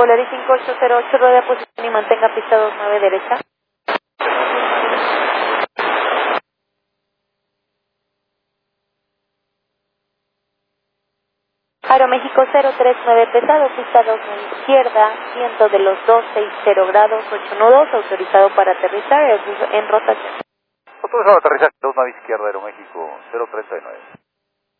Volaris 5808, rueda posición y mantenga pista 29 derecha. Aeroméxico 039 pesado, pista 29 izquierda, viento de los 260 grados, 8 nudos, autorizado para aterrizar en rotación. Autorizado a aterrizar, 29 izquierda, Aeroméxico 039.